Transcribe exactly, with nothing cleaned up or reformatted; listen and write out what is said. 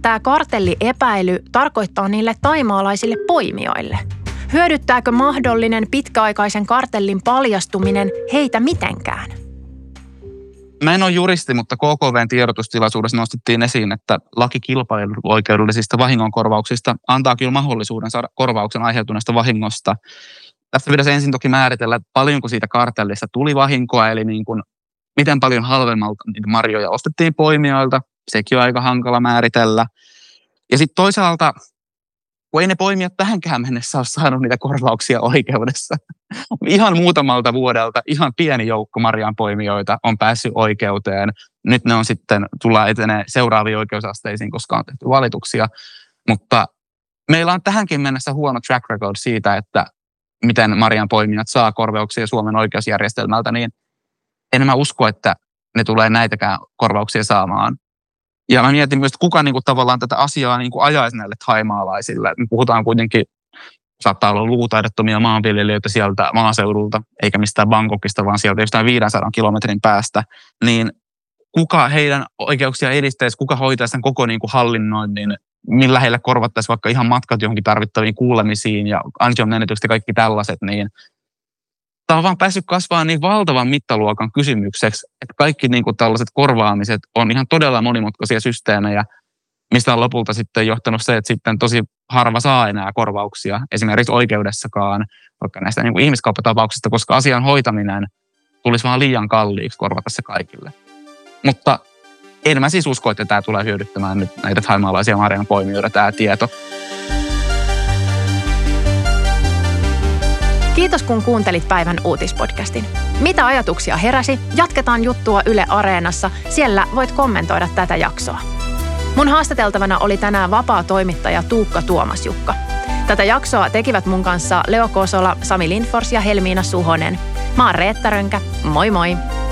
tämä kartelliepäily tarkoittaa niille thaimaalaisille poimijoille? Hyödyttääkö mahdollinen pitkäaikaisen kartellin paljastuminen heitä mitenkään? Mä en ole juristi, mutta K K V:n tiedotustilaisuudessa nostettiin esiin, että laki kilpailuoikeudellisista vahingonkorvauksista antaa kyllä mahdollisuuden saada korvauksen aiheutuneesta vahingosta. Tästä pitäisi ensin toki määritellä, paljonko siitä kartellista tuli vahinkoa, eli niin kuin, miten paljon halvemmalta niitä marjoja ostettiin poimijoilta. Sekin on aika hankala määritellä. Ja sitten toisaalta, kun ei ne poimijat tähänkään mennessä ole saanut niitä korvauksia oikeudessa. Ihan muutamalta vuodelta ihan pieni joukko marjanpoimijoita on päässyt oikeuteen. Nyt ne on sitten, tullaan etenee seuraaviin oikeusasteisiin, koska on tehty valituksia. Mutta meillä on tähänkin mennessä huono track record siitä, että miten marjanpoimijat saa korvauksia Suomen oikeusjärjestelmältä, niin en mä usko, että ne tulee näitäkään korvauksia saamaan. Ja mä mietin myös, että kuka niin kuin, tavallaan tätä asiaa niin kuin ajaisi näille thaimaalaisille. Me puhutaan kuitenkin, saattaa olla lukutaidottomia maanviljelijöitä sieltä maaseudulta, eikä mistään Bangkokista, vaan sieltä jostain viidensadan kilometrin päästä. Niin kuka heidän oikeuksia edistäisi, kuka hoitaisi sen koko niin kuin hallinnoinnin, millä heille korvattaisiin vaikka ihan matkat johonkin tarvittaviin kuulemisiin ja ansionmenetykset ja kaikki tällaiset, niin tämä on vaan päässyt kasvamaan niin valtavan mittaluokan kysymykseksi, että kaikki niin kuin tällaiset korvaamiset on ihan todella monimutkaisia systeemejä, mistä on lopulta sitten johtanut se, että sitten tosi harva saa enää korvauksia, esimerkiksi oikeudessakaan, vaikka näistä niin kuin ihmiskauppatapauksista, koska asian hoitaminen tulisi vaan liian kalliiksi korvata se kaikille. Mutta en mä siis usko, että tämä tulee hyödyttämään nyt näitä thaimaalaisia marjanpoimijoita tämä tieto. Kiitos kun kuuntelit päivän uutispodcastin. Mitä ajatuksia heräsi? Jatketaan juttua Yle Areenassa. Siellä voit kommentoida tätä jaksoa. Mun haastateltavana oli tänään vapaa toimittaja Tuukka Tuomasjukka. Tätä jaksoa tekivät mun kanssa Leo Kosola, Sami Lindfors ja Helmiina Suhonen. Mä oon Reetta Rönkä. Moi moi!